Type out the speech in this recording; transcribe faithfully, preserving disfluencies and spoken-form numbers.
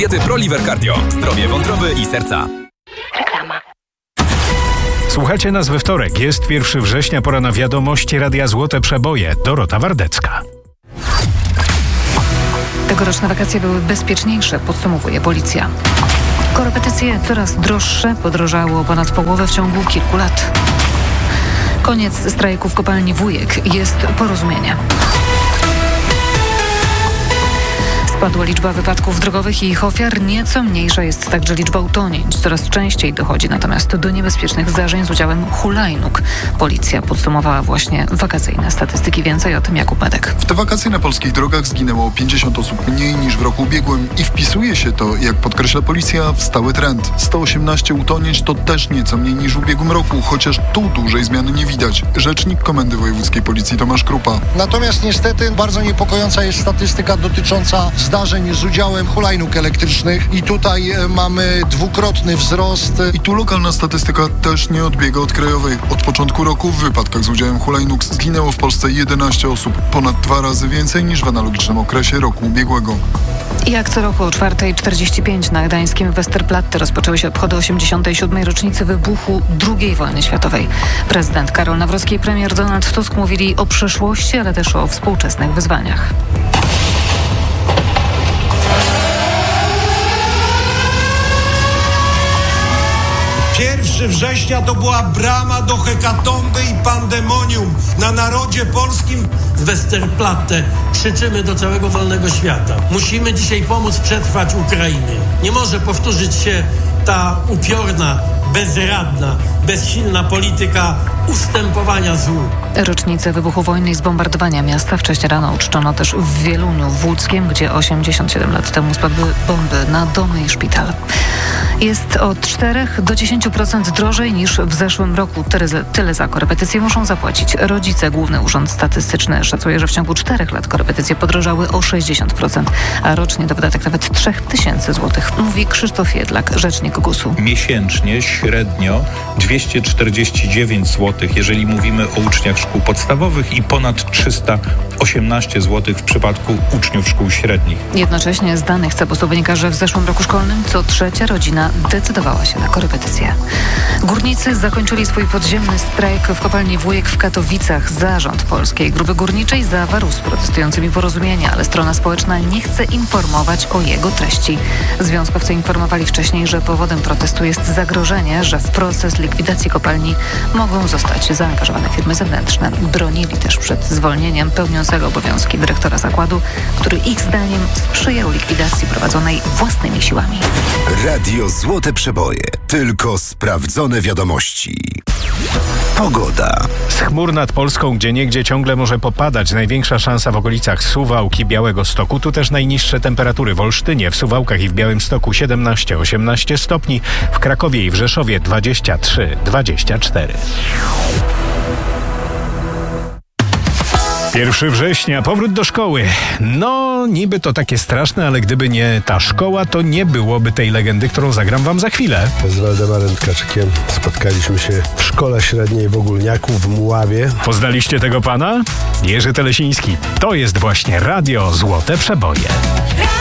Diety ProLiver Cardio. Zdrowie wątroby i serca. Reklama. Słuchacie nas we wtorek. Jest pierwszego września, pora na wiadomości Radia Złote Przeboje. Dorota Wardecka. Tegoroczne wakacje były bezpieczniejsze, podsumowuje policja. Korepetycje coraz droższe, podrożało ponad połowę w ciągu kilku lat. Koniec strajku w kopalni Wujek, jest porozumienie. Spadła liczba wypadków drogowych i ich ofiar, nieco mniejsza jest także liczba utonięć. Coraz częściej dochodzi natomiast do niebezpiecznych zdarzeń z udziałem hulajnóg. Policja podsumowała właśnie wakacyjne statystyki. Więcej o tym Jakub Medek. W te wakacje na polskich drogach zginęło pięćdziesiąt osób mniej niż w roku ubiegłym i wpisuje się to, jak podkreśla policja, w stały trend. sto osiemnaście utonięć to też nieco mniej niż w ubiegłym roku, chociaż tu dużej zmiany nie widać. Rzecznik Komendy Wojewódzkiej Policji Tomasz Krupa. Natomiast niestety bardzo niepokojąca jest statystyka dotycząca zdarzeń z udziałem hulajnóg elektrycznych i tutaj mamy dwukrotny wzrost. I tu lokalna statystyka też nie odbiega od krajowej. Od początku roku w wypadkach z udziałem hulajnóg zginęło w Polsce jedenaście osób, ponad dwa razy więcej niż w analogicznym okresie roku ubiegłego. Jak co roku o czwarta czterdzieści pięć na gdańskim Westerplatte rozpoczęły się obchody osiemdziesiątej siódmej rocznicy wybuchu drugiej wojny światowej. Prezydent Karol Nawrocki i premier Donald Tusk mówili o przeszłości, ale też o współczesnych wyzwaniach. pierwszego września to była brama do hekatomby i pandemonium na narodzie polskim. W Westerplatte krzyczymy do całego wolnego świata. Musimy dzisiaj pomóc przetrwać Ukrainie. Nie może powtórzyć się ta upiorna, bezradna, bezsilna polityka ustępowania złu. Rocznicę wybuchu wojny i zbombardowania miasta wcześniej rano uczczono też w Wieluniu w Łódzkiem, gdzie osiemdziesiąt siedem lat temu spadły bomby na domy i szpital. Jest od czterech do dziesięciu procent drożej niż w zeszłym roku. Tyle, tyle za korepetycje muszą zapłacić rodzice. Główny Urząd Statystyczny szacuje, że w ciągu czterech lat korepetycje podrożały o sześćdziesiąt procent, a rocznie to wydatek nawet trzech tysięcy złotych, mówi Krzysztof Jedlak, rzecznik gusu. Miesięcznie średnio dwieście czterdzieści dziewięć złotych, jeżeli mówimy o uczniach szkół podstawowych, i ponad trzysta osiemnaście złotych w przypadku uczniów szkół średnich. Jednocześnie z danych C E B U S-u wynika, że w zeszłym roku szkolnym co trzecia rodzina decydowała się na korepetycje. Górnicy zakończyli swój podziemny strajk w kopalni Wujek w Katowicach. Zarząd Polskiej Grupy Górniczej zawarł z protestującymi porozumienie, ale strona społeczna nie chce informować o jego treści. Związkowcy informowali wcześniej, że powodem protestu jest zagrożenie, że w proces likwidacji kopalni mogą zostać zaangażowane firmy zewnętrzne. Bronili też przed zwolnieniem pełniącego obowiązki dyrektora zakładu, który ich zdaniem sprzyjał likwidacji prowadzonej własnymi siłami. Radio Złote Przeboje. Tylko sprawdzone wiadomości. Pogoda. Z chmur nad Polską gdzieniegdzie ciągle może popadać. Największa szansa w okolicach Suwałk i Białegostoku. Tu też najniższe temperatury w Olsztynie, w Suwałkach i w Białymstoku siedemnaście osiemnaście stopni, w Krakowie i w Rzeszowie dwadzieścia trzy dwadzieścia cztery. pierwszego września, powrót do szkoły. No, niby to takie straszne, ale gdyby nie ta szkoła, to nie byłoby tej legendy, którą zagram wam za chwilę. Z Waldemarem Tkaczykiem spotkaliśmy się w szkole średniej w Ogólniaku w Mławie. Poznaliście tego pana? Jerzy Telesiński. To jest właśnie Radio Złote Przeboje.